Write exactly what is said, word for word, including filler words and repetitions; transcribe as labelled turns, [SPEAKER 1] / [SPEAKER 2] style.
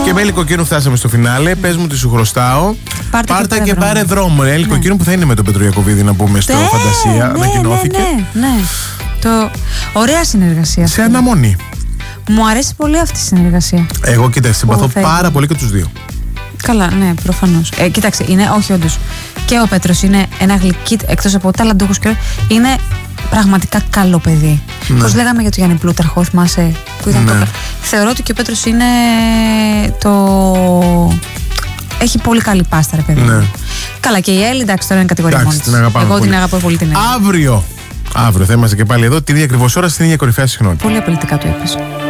[SPEAKER 1] Και με Ελικοκίνου φτάσαμε στο φινάλε. Πες μου τι σου χρωστάω.
[SPEAKER 2] Πάρτε,
[SPEAKER 1] Πάρτε
[SPEAKER 2] και,
[SPEAKER 1] και πάρε δρόμο.
[SPEAKER 2] δρόμο.
[SPEAKER 1] Ελικοκίνου
[SPEAKER 2] Ναι.
[SPEAKER 1] που θα είναι με τον Πετροιακοβίδη, να πούμε, στο
[SPEAKER 2] Ναι,
[SPEAKER 1] Φαντασία.
[SPEAKER 2] ναι,
[SPEAKER 1] Ανακοινώθηκε.
[SPEAKER 2] Ναι, ναι, ναι. Το... Ωραία συνεργασία.
[SPEAKER 1] Σε αναμονή.
[SPEAKER 2] Μου αρέσει πολύ αυτή η συνεργασία.
[SPEAKER 1] Εγώ κοίταξε, συμπαθώ
[SPEAKER 2] θέλει.
[SPEAKER 1] πάρα πολύ και τους δύο.
[SPEAKER 2] Καλά, ναι, προφανώς. Ε, κοίταξε, είναι, όχι όντως. Και ο Πέτρος είναι ένα γλυκί, εκτός από ταλαντούχος και είναι πραγματικά καλό παιδί.
[SPEAKER 1] Ναι.
[SPEAKER 2] Πώς λέγαμε για τον Γιάννη Πλούταρχο, θυμάσαι που ήταν
[SPEAKER 1] Ναι.
[SPEAKER 2] το... Θεωρώ ότι και ο Πέτρος είναι το... Έχει πολύ καλή πάστα, ρε παιδί.
[SPEAKER 1] Ναι.
[SPEAKER 2] Καλά, και η Έλλη, εντάξει, τώρα είναι κατηγορία
[SPEAKER 1] Εντάξει,
[SPEAKER 2] μόνη της.
[SPEAKER 1] την αγαπάμε
[SPEAKER 2] Εγώ
[SPEAKER 1] πολύ.
[SPEAKER 2] την αγαπώ πολύ την Έλλη.
[SPEAKER 1] Αύριο. Αύριο θα είμαστε και πάλι εδώ, την ίδια ακριβώς ώρα, στην ίδια κορυφαία συχνότητα.
[SPEAKER 2] Πολύ απολυτικά το είπες.